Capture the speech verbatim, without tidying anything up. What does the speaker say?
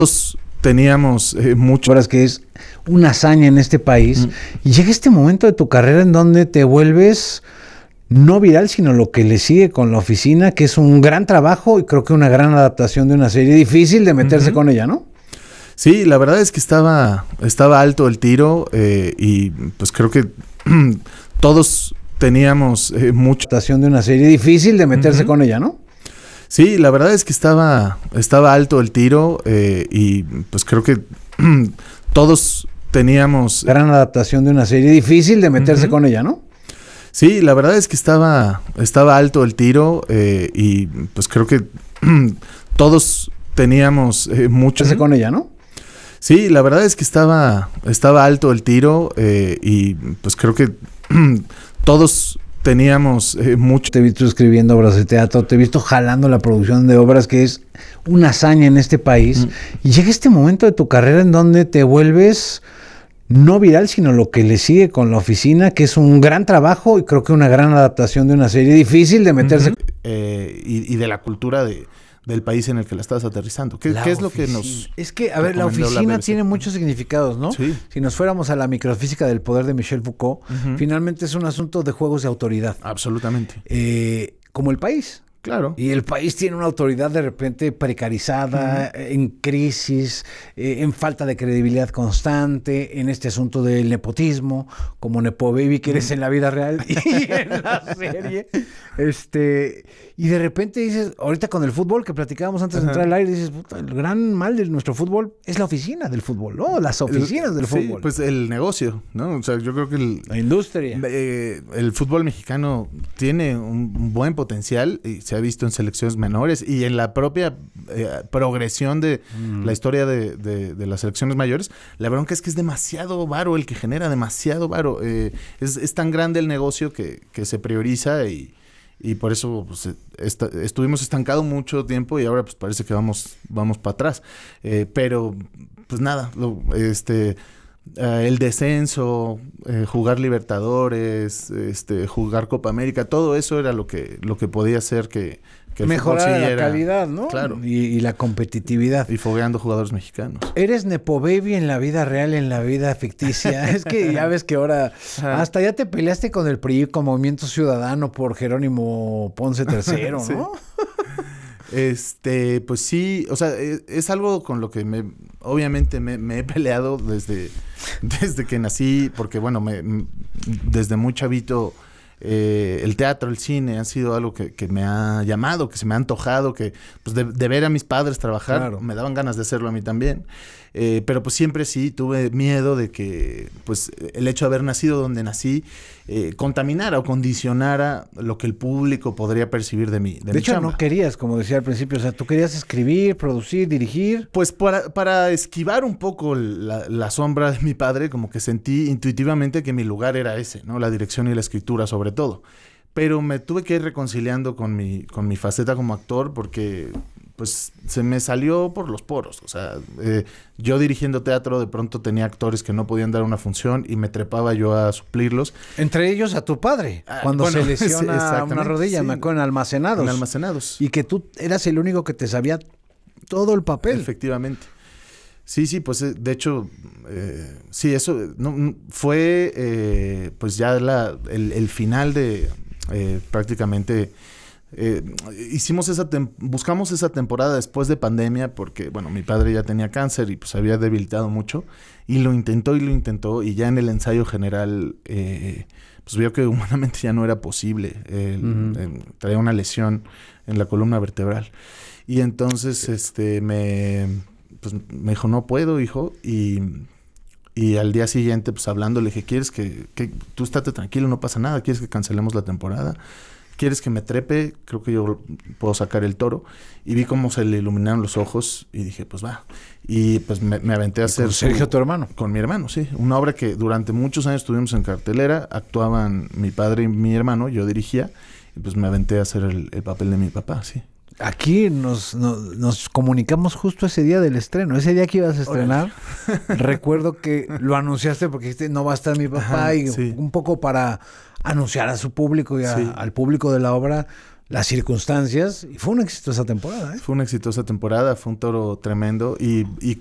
Nosotros teníamos eh, mucho. Horas que es una hazaña en este país. Mm. Y llega este momento de tu carrera en donde te vuelves no viral, sino lo que le sigue con La Oficina, que es un gran trabajo y creo que una gran adaptación de una serie difícil de meterse uh-huh. con ella, ¿no? Sí, la verdad es que estaba, estaba alto el tiro eh, y pues creo que todos teníamos eh, mucha adaptación de una serie difícil de meterse uh-huh. con ella, ¿no? Sí, la verdad es que estaba, estaba alto el tiro eh, y pues creo que todos teníamos gran adaptación de una serie difícil de meterse uh-huh. con ella, ¿no? Sí, la verdad es que estaba, estaba alto el tiro eh, y pues creo que todos teníamos eh, mucho uh-huh. con ella, ¿no? Sí, la verdad es que estaba, estaba alto el tiro eh, y pues creo que todos teníamos eh, mucho. Te he visto escribiendo obras de teatro, te he visto jalando la producción de obras, que es una hazaña en este país. Mm. Y llega este momento de tu carrera en donde te vuelves no viral, sino lo que le sigue con La Oficina, que es un gran trabajo y creo que una gran adaptación de una serie difícil de meterse. Uh-huh. eh, y, y de la cultura de, del país en el que la estás aterrizando. ¿Qué, ¿qué es lo que nos...? Es que, a ver, La Oficina tiene muchos significados, ¿no? Sí. Si nos fuéramos a la microfísica del poder de Michel Foucault, uh-huh. finalmente es un asunto de juegos de autoridad. Absolutamente. Eh, como el país. Claro. Y el país tiene una autoridad de repente precarizada, uh-huh. en crisis, eh, en falta de credibilidad constante, en este asunto del nepotismo, como Nepo Baby que eres uh-huh. en la vida real y en la serie. Este, y de repente dices, ahorita con el fútbol que platicábamos antes uh-huh. de entrar al aire, dices, puta, el gran mal de nuestro fútbol es la oficina del fútbol, ¿no? Las oficinas el, del sí, fútbol. Pues el negocio, ¿no? O sea, yo creo que el, la industria. Eh, el fútbol mexicano tiene un, un buen potencial y se ha visto en selecciones menores y en la propia eh, progresión de mm. la historia de, de, de las selecciones mayores. La bronca es que es demasiado varo el que genera, demasiado varo. Eh, es, es tan grande el negocio que, que se prioriza y, y por eso pues, esta, estuvimos estancados mucho tiempo y ahora pues parece que vamos, vamos para atrás. Eh, pero pues nada, lo, este... Uh, el descenso, eh, jugar Libertadores, este, jugar Copa América, todo eso era lo que lo que podía hacer que, que mejorar la calidad, ¿no? Claro. Y, y la competitividad. Y fogueando jugadores mexicanos. Eres Nepo Baby en la vida real, en la vida ficticia. Es que ya ves que ahora Ajá. hasta ya te peleaste con el P R I, con Movimiento Ciudadano por Jerónimo Ponce tercero, ¿no? Sí. Este, pues sí, o sea, es, es algo con lo que me, obviamente me, me he peleado desde, desde que nací, porque bueno, me, desde muy chavito eh, el teatro, el cine han sido algo que, que me ha llamado, que se me ha antojado, que pues de, de ver a mis padres trabajar, claro. me daban ganas de hacerlo a mí también. Eh, pero pues siempre sí tuve miedo de que pues el hecho de haber nacido donde nací eh, contaminara o condicionara lo que el público podría percibir de mí. De, de mi hecho chamba. No querías, como decía al principio, o sea, tú querías escribir, producir, dirigir. Pues para, para esquivar un poco la, la sombra de mi padre, como que sentí intuitivamente que mi lugar era ese, ¿no? La dirección y la escritura sobre todo. Pero me tuve que ir reconciliando con mi, con mi faceta como actor porque pues se me salió por los poros. O sea, eh, yo dirigiendo teatro de pronto tenía actores que no podían dar una función y me trepaba yo a suplirlos. Entre ellos a tu padre, ah, cuando bueno, se lesiona sí, una rodilla, sí, me acuerdo, en Almacenados. En Almacenados. Y que tú eras el único que te sabía todo el papel. Efectivamente. Sí, sí, pues de hecho, eh, sí, eso no, fue eh, pues ya la, el, el final de eh, prácticamente... Eh, hicimos esa tem- buscamos esa temporada después de pandemia porque, bueno, mi padre ya tenía cáncer y pues había debilitado mucho y lo intentó y lo intentó y ya en el ensayo general eh, pues vio que humanamente ya no era posible. Eh, uh-huh. eh, traía una lesión en la columna vertebral y entonces este me, pues, me dijo, no puedo, hijo, y... Y al día siguiente, pues hablando, le dije, ¿quieres que, que tú estate tranquilo, no pasa nada? ¿Quieres que cancelemos la temporada? ¿Quieres que me trepe? Creo que yo puedo sacar el toro. Y vi cómo se le iluminaron los ojos y dije, pues va. Y pues me, me aventé a hacer... ¿Con Sergio, su, tu hermano? Con mi hermano, sí. Una obra que durante muchos años estuvimos en cartelera. Actuaban mi padre y mi hermano, yo dirigía. Y pues me aventé a hacer el, el papel de mi papá, sí. Aquí nos, nos, nos comunicamos justo ese día del estreno, ese día que ibas a estrenar. Recuerdo que lo anunciaste porque dijiste, no va a estar mi papá. Ajá, y sí. un poco para anunciar a su público y a, sí. al público de la obra las circunstancias y fue una exitosa temporada. ¿eh? Fue una exitosa temporada, fue un toro tremendo y, y